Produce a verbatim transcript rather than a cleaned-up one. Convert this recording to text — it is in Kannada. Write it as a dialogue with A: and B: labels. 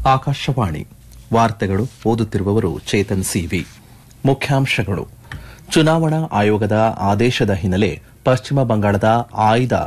A: ಆಕಾಶವಾಣಿ ವಾರ್ತೆಗಳು ಓದುತ್ತಿರುವವರು ಚೇತನ್ ಸಿವಿ. ಮುಖ್ಯಾಂಶಗಳು: ಚುನಾವಣಾ ಆಯೋಗದ ಆದೇಶದ ಹಿನ್ನೆಲೆ ಪಶ್ಚಿಮ ಬಂಗಾಳದ ಆಯ್ದ